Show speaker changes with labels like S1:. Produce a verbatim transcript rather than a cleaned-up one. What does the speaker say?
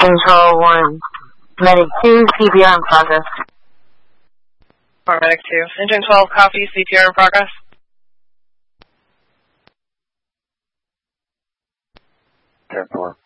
S1: Control one. Medic two, C P R in progress.
S2: Paramedic two. Engine twelve, copy, C P R in progress.
S3: ten four.